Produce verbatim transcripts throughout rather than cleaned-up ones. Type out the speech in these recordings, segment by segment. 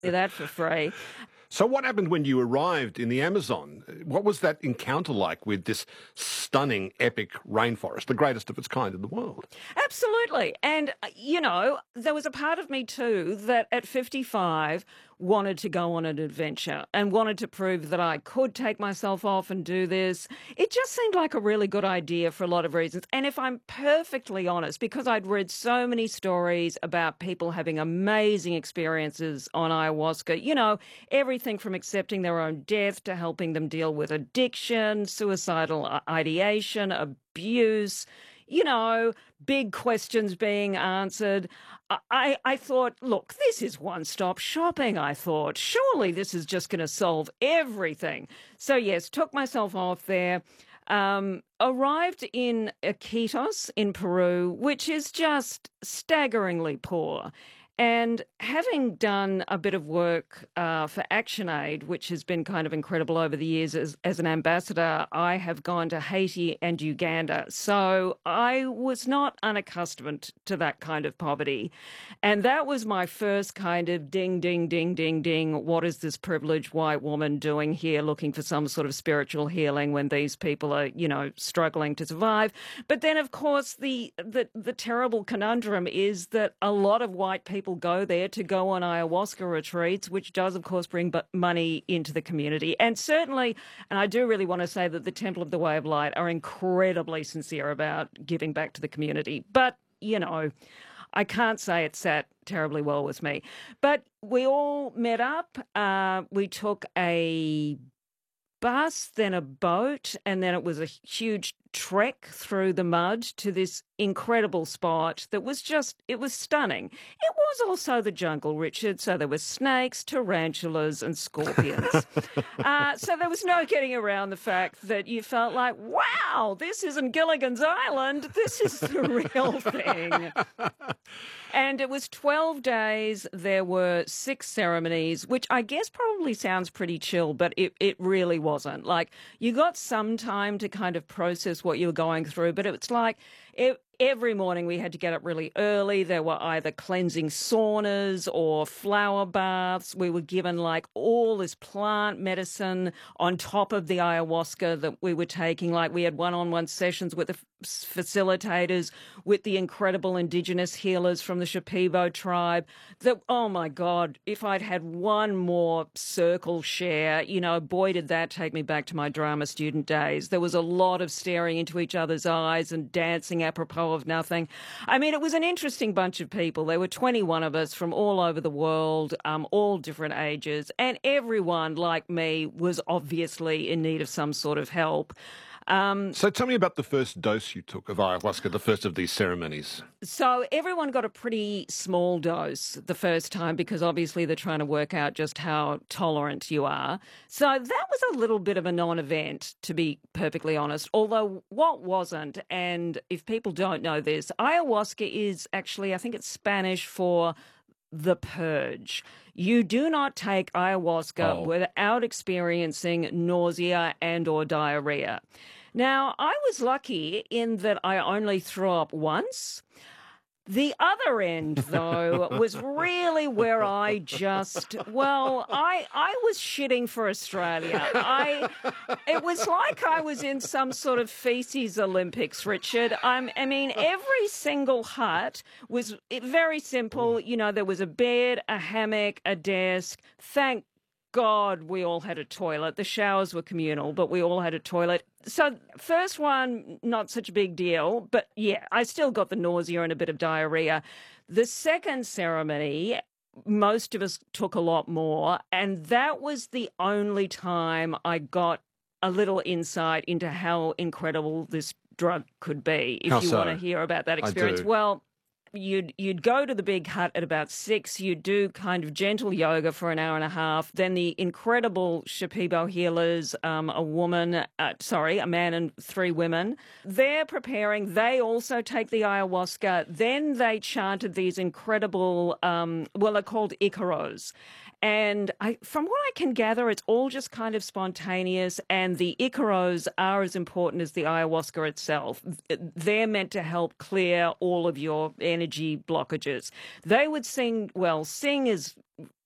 that for free. So what happened when you arrived in the Amazon? What was that encounter like with this stunning, epic rainforest, the greatest of its kind in the world? Absolutely. And, uh, you know, there was a part of me too that at fifty-five wanted to go on an adventure and wanted to prove that I could take myself off and do this. It just seemed like a really good idea for a lot of reasons. And if I'm perfectly honest, because I'd read so many stories about people having amazing experiences on ayahuasca, you know, everything from accepting their own death to helping them deal with addiction, suicidal ideation, abuse, you know, big questions being answered. I, I thought, look, this is one-stop shopping, I thought. Surely this is just going to solve everything. So, yes, took myself off there, um, arrived in Iquitos in Peru, which is just staggeringly poor. And having done a bit of work uh, for ActionAid, which has been kind of incredible over the years as, as an ambassador, I have gone to Haiti and Uganda. So I was not unaccustomed to that kind of poverty. And that was my first kind of ding, ding, ding, ding, ding. What is this privileged white woman doing here looking for some sort of spiritual healing when these people are, you know, struggling to survive? But then, of course, the the, the terrible conundrum is that a lot of white people go there to go on ayahuasca retreats, which does, of course, bring money into the community. And certainly, and I do really want to say that the Temple of the Way of Light are incredibly sincere about giving back to the community. But, you know, I can't say it sat terribly well with me. But we all met up. Uh, we took a bus, then a boat, and then it was a huge trek through the mud to this incredible spot that was just, it was stunning. It was also the jungle, Richard, so there were snakes, tarantulas and scorpions. uh, so there was no getting around the fact that you felt like, wow, this isn't Gilligan's Island, this is the real thing. And it was twelve days. There were six ceremonies, which I guess probably sounds pretty chill, but it, it really wasn't. Like, you got some time to kind of process what you were going through, but it's like it, every morning we had to get up really early. There were either cleansing saunas or flower baths. We were given like all this plant medicine on top of the ayahuasca that we were taking. Like, we had one-on-one sessions with the facilitators, with the incredible indigenous healers from the Shipibo tribe. That, oh my God, if I'd had one more circle share, you know, boy, did that take me back to my drama student days. There was a lot of staring into each other's eyes and dancing apropos of nothing. I mean, it was an interesting bunch of people. There were twenty-one of us from all over the world, um, all different ages, and everyone, like me, was obviously in need of some sort of help. Um, so tell me about the first dose you took of ayahuasca, the first of these ceremonies. So everyone got a pretty small dose the first time because obviously they're trying to work out just how tolerant you are. So that was a little bit of a non-event, to be perfectly honest, although what wasn't, and if people don't know this, ayahuasca is actually, I think it's Spanish for the purge. You do not take ayahuasca oh. without experiencing nausea and or diarrhea. Now, I was lucky in that I only threw up once. The other end, though, was really where I just, well, I I was shitting for Australia. I It was like I was in some sort of feces Olympics, Richard. Um, I mean, every single hut was very simple. You know, there was a bed, a hammock, a desk. Thank God we all had a toilet. The showers were communal, but we all had a toilet. So first one, not such a big deal, but yeah, I still got the nausea and a bit of diarrhea. The second ceremony, most of us took a lot more, and that was the only time I got a little insight into how incredible this drug could be, if how you so? want to hear about that experience. I do. Well, You'd you'd go to the big hut at about six. You'd do kind of gentle yoga for an hour and a half. Then the incredible Shipibo healers, um, a woman, uh, sorry, a man and three women, they're preparing. They also take the ayahuasca. Then they chanted these incredible, um, well, they're called Icaros. And I, from what I can gather, it's all just kind of spontaneous, and the Icaros are as important as the ayahuasca itself. They're meant to help clear all of your energy blockages. They would sing, well, sing is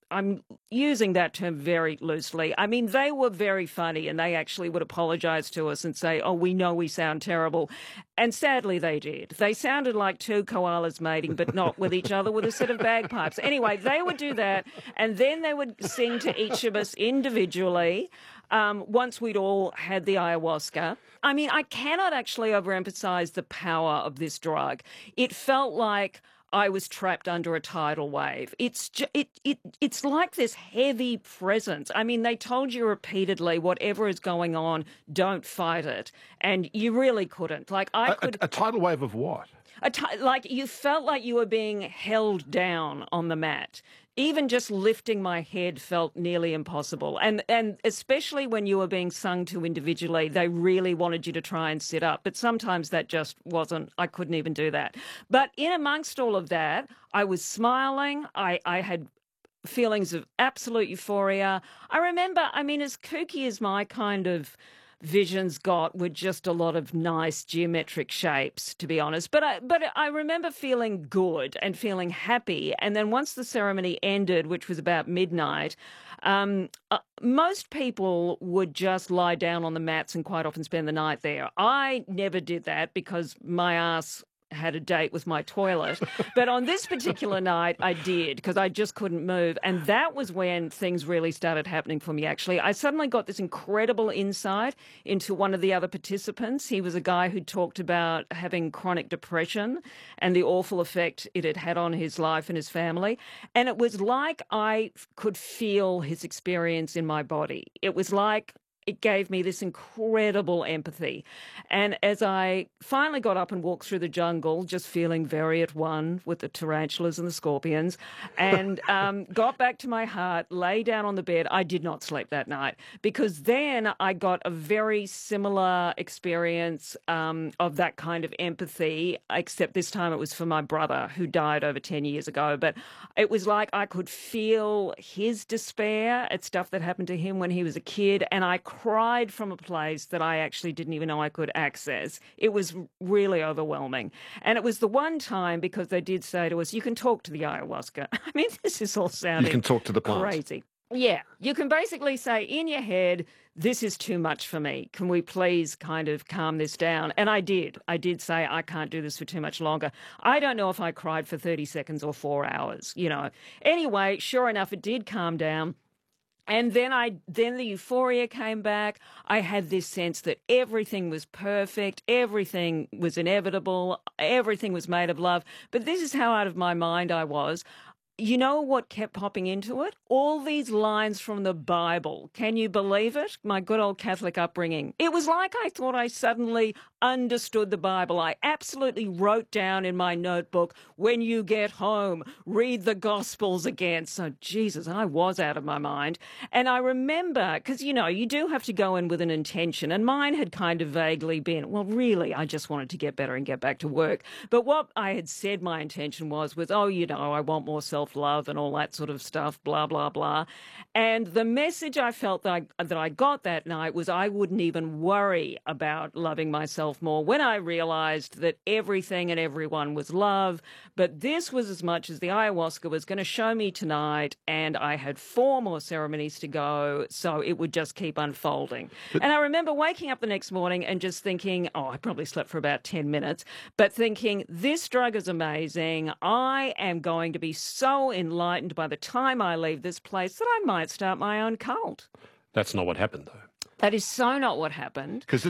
I'm using that term very loosely. I mean, they were very funny, and they actually would apologize to us and say, oh, we know we sound terrible. And sadly, they did. They sounded like two koalas mating, but not with each other, with a set of bagpipes. Anyway, they would do that, and then they would sing to each of us individually um, once we'd all had the ayahuasca. I mean, I cannot actually overemphasize the power of this drug. It felt like I was trapped under a tidal wave. It's ju- it it it's like this heavy presence. I mean, they told you repeatedly, whatever is going on, don't fight it, and you really couldn't. Like I A, could. a, a tidal wave of what? A t- like you felt like you were being held down on the mat. Even just lifting my head felt nearly impossible. And and especially when you were being sung to individually, they really wanted you to try and sit up. But sometimes that just wasn't, I couldn't even do that. But in amongst all of that, I was smiling. I, I had feelings of absolute euphoria. I remember, I mean, as kooky as my kind of visions got were just a lot of nice geometric shapes, to be honest. But I, but I remember feeling good and feeling happy. And then once the ceremony ended, which was about midnight, um, uh, most people would just lie down on the mats and quite often spend the night there. I never did that because my ass had a date with my toilet. But on this particular night, I did because I just couldn't move. And that was when things really started happening for me, actually. I suddenly got this incredible insight into one of the other participants. He was a guy who talked about having chronic depression and the awful effect it had had on his life and his family. And it was like I could feel his experience in my body. It was like it gave me this incredible empathy. And as I finally got up and walked through the jungle, just feeling very at one with the tarantulas and the scorpions, and um, got back to my heart, lay down on the bed, I did not sleep that night because then I got a very similar experience um, of that kind of empathy, except this time it was for my brother who died over ten years ago. But it was like I could feel his despair at stuff that happened to him when he was a kid, and I cried from a place that I actually didn't even know I could access. It was really overwhelming. And it was the one time, because they did say to us, you can talk to the ayahuasca. I mean, this is all sounding You can talk to the plant. crazy. Yeah, you can basically say in your head, this is too much for me. Can we please kind of calm this down? And I did. I did say, I can't do this for too much longer. I don't know if I cried for thirty seconds or four hours, you know. Anyway, sure enough, it did calm down. And then I, then the euphoria came back. I had this sense that everything was perfect, everything was inevitable, everything was made of love. But this is how out of my mind I was. You know what kept popping into it? All these lines from the Bible. Can you believe it? My good old Catholic upbringing. It was like I thought I suddenly understood the Bible. I absolutely wrote down in my notebook, when you get home, read the Gospels again. So, Jesus, I was out of my mind. And I remember, because, you know, you do have to go in with an intention. And mine had kind of vaguely been, well, really, I just wanted to get better and get back to work. But what I had said my intention was, was, oh, you know, I want more self-love and all that sort of stuff, blah, blah, blah. And the message I felt that I, that I got that night was I wouldn't even worry about loving myself more when I realized that everything and everyone was love. But this was as much as the ayahuasca was going to show me tonight, and I had four more ceremonies to go, so it would just keep unfolding. But, and I remember waking up the next morning and just thinking, oh, I probably slept for about ten minutes, but thinking, this drug is amazing. I am going to be so enlightened by the time I leave this place that I might start my own cult. That's not what happened, though. That is so not what happened. Because,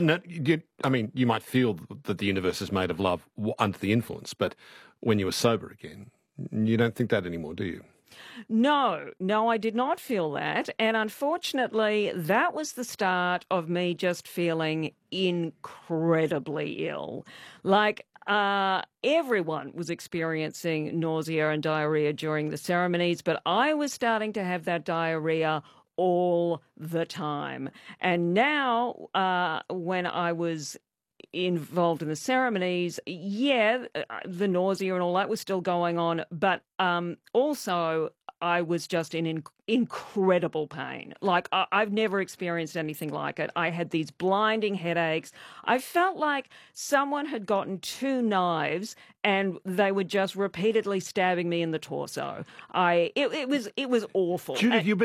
I mean, you might feel that the universe is made of love under the influence, but when you were sober again, you don't think that anymore, do you? No, no, I did not feel that. And unfortunately, that was the start of me just feeling incredibly ill. Like, uh, everyone was experiencing nausea and diarrhea during the ceremonies, but I was starting to have that diarrhea all the time. And now, uh, when I was involved in the ceremonies, yeah, the nausea and all that was still going on, but um, also I was just in, in incredible pain. Like, I, I've never experienced anything like it. I had these blinding headaches. I felt like someone had gotten two knives and they were just repeatedly stabbing me in the torso. I it, it was it was awful. Judith, And- you've been